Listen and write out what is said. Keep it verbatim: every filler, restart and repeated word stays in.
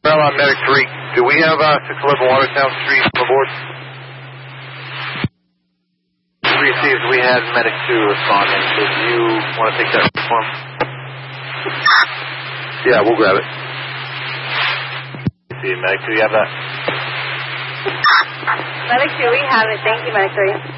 Well, on Medic three, do we have uh, six eleven Watertown Street on the board? We received, we had Medic two responding, so do you want to take that form? Yeah, we'll grab it. See, Medic two, you have that? Medic two, we have it. Thank you, Medic three.